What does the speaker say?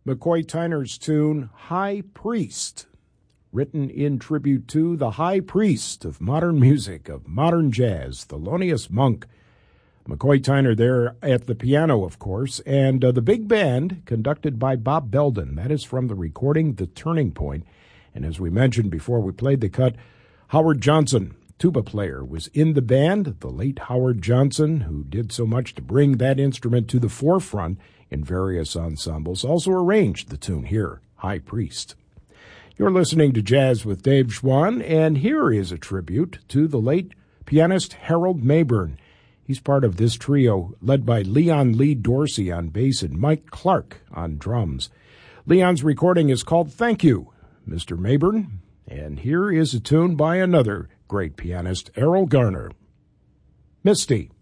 McCoy Tyner's tune, High Priest, written in tribute to the high priest of modern music, of modern jazz, Thelonious Monk. McCoy Tyner there at the piano, of course, and the big band conducted by Bob Belden. That is from the recording The Turning Point. And as we mentioned before we played the cut, Howard Johnson, tuba player, was in the band. The late Howard Johnson, who did so much to bring that instrument to the forefront in various ensembles, also arranged the tune here, High Priest. You're listening to Jazz with Dave Schwann, and here is a tribute to the late pianist Harold Mabern. He's part of this trio led by Leon Lee Dorsey on bass and Mike Clark on drums. Leon's recording is called Thank You, Mr. Mabern, and here is a tune by another great pianist, Errol Garner, Misty.